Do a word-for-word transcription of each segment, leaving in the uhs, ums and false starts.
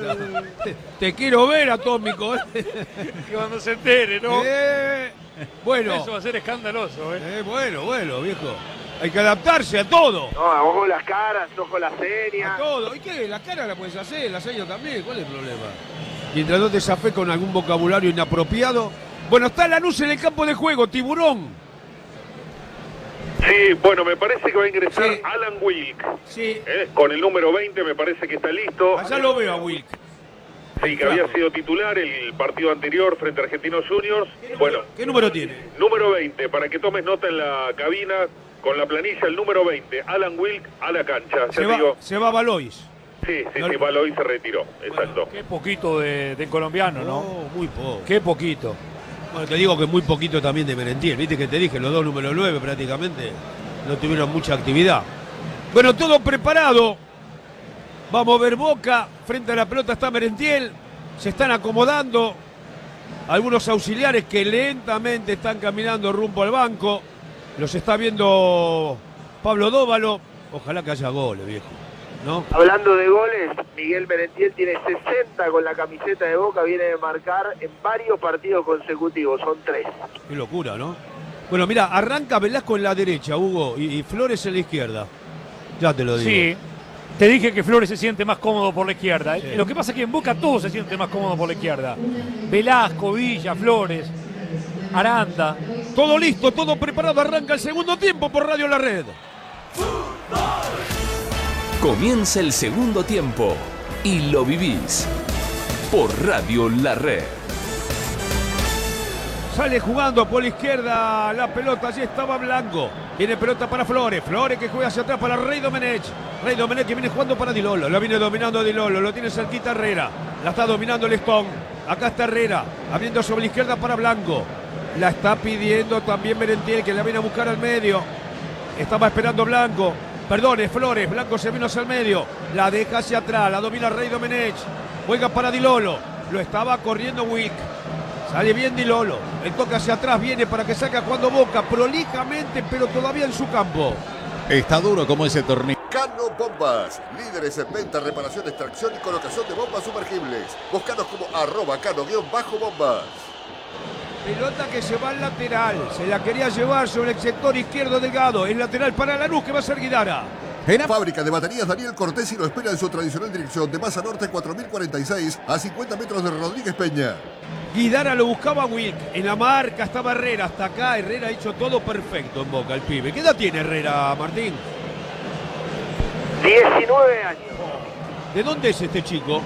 te, te quiero ver, Atómico. Que cuando se entere, ¿no? Eh, bueno. Eso va a ser escandaloso, ¿eh? eh. Bueno, bueno, viejo. Hay que adaptarse a todo. No, ojo las caras, ojo las señas. A todo. ¿Y qué? La cara la puedes hacer, la seña también. ¿Cuál es el problema? Mientras no te zafé con algún vocabulario inapropiado. Bueno, está Lanús en el campo de juego, Tiburón. Sí, bueno, me parece que va a ingresar Sí. Alan Wilk. Sí. ¿eh? Con el número veinte me parece que está listo. Allá lo veo a Wilk. Sí, que había sido titular el partido anterior frente a Argentinos Juniors. Bueno, ¿Qué número tiene? número veinte, para que tomes nota en la cabina, con la planilla, el número veinte, Alan Wilk a la cancha. Se Ya va, digo, se va Valois. sí, sí, No- sí, Baloy se retiró, exacto. Qué poquito de, de colombiano, ¿no? No, muy poco. Qué poquito. Bueno, te digo que muy poquito también de Merentiel. Viste que te dije, los dos número nueve prácticamente no tuvieron mucha actividad. Bueno, todo preparado. Vamos a ver Boca. Frente a la pelota está Merentiel. Se están acomodando. Algunos auxiliares que lentamente están caminando rumbo al banco. Los está viendo Pablo Dóvalo. Ojalá que haya goles, viejo. ¿No? Hablando de goles, Miguel Merentiel tiene sesenta con la camiseta de Boca, viene de marcar en varios partidos consecutivos, son tres. Qué locura, ¿no? Bueno, mira, arranca Velasco en la derecha, Hugo, y, y Flores en la izquierda. Ya te lo digo. Sí. Te dije que Flores se siente más cómodo por la izquierda. Sí. Lo que pasa es que en Boca todos se sienten más cómodos por la izquierda. Velasco, Villa, Flores, Aranda. Todo listo, todo preparado. Arranca el segundo tiempo por Radio La Red. Comienza el segundo tiempo y lo vivís por Radio La Red. Sale jugando por la izquierda la pelota, allí estaba Blanco. Viene pelota para Flores, Flores que juega hacia atrás para Rey Domenech. Rey Domenech que viene jugando para Di Lolo, lo viene dominando Di Lolo, lo tiene cerquita Herrera. La está dominando el Stone, acá está Herrera, abriendo sobre la izquierda para Blanco. La está pidiendo también Merentiel que la viene a buscar al medio. Estaba esperando Blanco, perdón, es Flores, Blanco se vino hacia el medio. La deja hacia atrás, la domina Rey Domenech. Juega para Di Lolo, lo estaba corriendo Wick. Sale bien Di Lolo, el toque hacia atrás viene para que saque cuando Boca, prolijamente, pero todavía en su campo. Está duro como ese torneo. Cano Bombas, líderes en venta, reparación, extracción y colocación de bombas sumergibles. Búscanos como arroba cano-bombas. Pelota que se va al lateral, se la quería llevar sobre el sector izquierdo Delgado, el lateral para Lanús que va a ser Guidara. En la fábrica de baterías Daniel Cortesi lo espera en su tradicional dirección de Masa Norte cuatro mil cuarenta y seis a cincuenta metros de Rodríguez Peña. Guidara lo buscaba a Wilk, en la marca estaba Herrera, hasta acá Herrera ha hecho todo perfecto en Boca, el pibe. ¿Qué edad tiene Herrera, Martín? diecinueve años. ¿De dónde es este chico?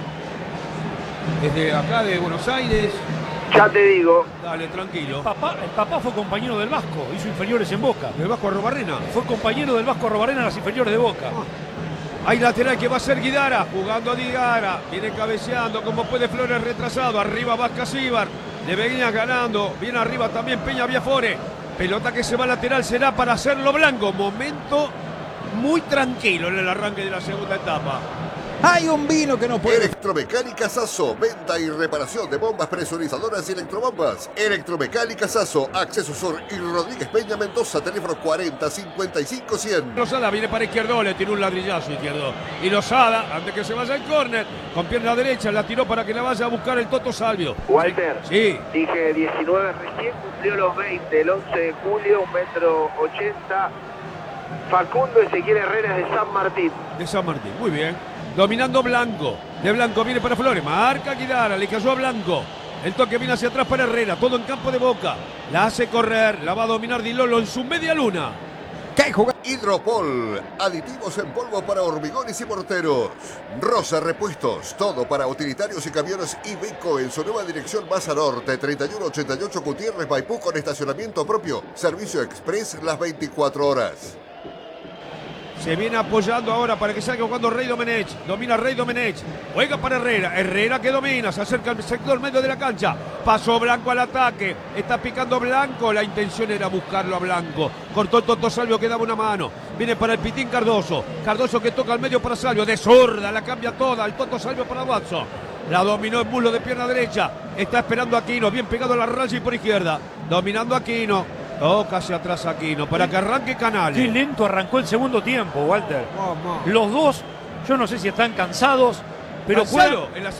¿Desde acá de Buenos Aires? Ya te digo, Dale, tranquilo. Papá, el papá fue compañero del Vasco, hizo inferiores en Boca. ¿El Vasco Arrobarrena? Fue compañero del Vasco Arrobarena en las inferiores de Boca. Hay lateral que va a ser Guidara, jugando a Guidara, viene cabeceando como puede Flores retrasado, arriba Vázquez Ibar, le venía ganando, viene arriba también Peña Viafore, pelota que se va lateral será para hacerlo Blanco, momento muy tranquilo en el arranque de la segunda etapa. Hay un vino que no puede. Electromecánica Sasso, venta y reparación de bombas presurizadoras y electrobombas. Electromecánica Sasso, Acceso Sur y Rodríguez Peña Mendoza, teléfono cuarenta cincuenta y cinco cien. Lozada viene para izquierdo, le tiró un ladrillazo izquierdo. Y Lozada, antes que se vaya al córner, con pierna derecha, la tiró para que la vaya a buscar el Toto Salvio. Walter, Sí. dije diecinueve, recién cumplió los veinte, el once de julio, un metro ochenta. Facundo Ezequiel Herrera es de San Martín. De San Martín, muy bien. Dominando Blanco. De Blanco viene para Flores. Marca Guidara, le cayó a Blanco. El toque viene hacia atrás para Herrera. Todo en campo de Boca. La hace correr. La va a dominar Di Lolo en su media luna. ¿Qué jugada? Hidropol, aditivos en polvo para hormigones y morteros. Rosa Repuestos, todo para utilitarios y camiones Iveco en su nueva dirección Masa Norte, treinta y uno ochenta y ocho Gutiérrez Maipú con estacionamiento propio. Servicio express las veinticuatro horas. Se viene apoyando ahora para que salga jugando Rey Domenech. Domina Rey Domenech. Juega para Herrera. Herrera que domina. Se acerca al sector medio de la cancha. Pasó Blanco al ataque. Está picando Blanco. La intención era buscarlo a Blanco. Cortó el Toto Salvio que daba una mano. Viene para el Pitín Cardoso. Cardoso que toca al medio para Salvio. De zurda. La cambia toda. El Toto Salvio para Watson. La dominó en muslo de pierna derecha. Está esperando Aquino. Bien pegado a la raya y por izquierda. Dominando Aquino. Toca hacia atrás Aquino para que arranque Canales. Qué lento arrancó el segundo tiempo, Walter. Vamos. Los dos, yo no sé si están cansados, pero Cansado, juegan, en la